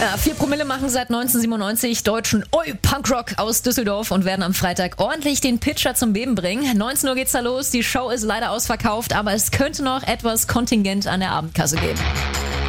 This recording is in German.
Ja, 4 Promille machen seit 1997 deutschen Punkrock aus Düsseldorf und werden am Freitag ordentlich den Pitcher zum Beben bringen. 19 Uhr geht's da los, die Show ist leider ausverkauft, aber es könnte noch etwas Kontingent an der Abendkasse geben.